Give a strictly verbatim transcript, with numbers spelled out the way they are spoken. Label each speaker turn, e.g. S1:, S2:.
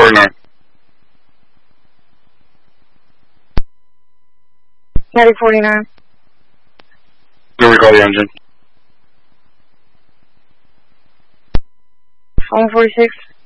S1: forty-nine.
S2: Medic forty-nine.
S1: Do recall the engine.
S2: Phone forty-six.